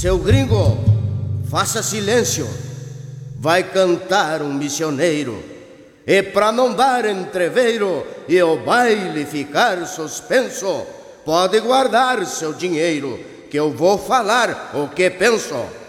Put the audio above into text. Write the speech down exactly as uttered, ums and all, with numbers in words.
Seu gringo, faça silêncio, vai cantar um missioneiro. E pra não dar entreveiro e o baile ficar suspenso, pode guardar seu dinheiro, que eu vou falar o que penso.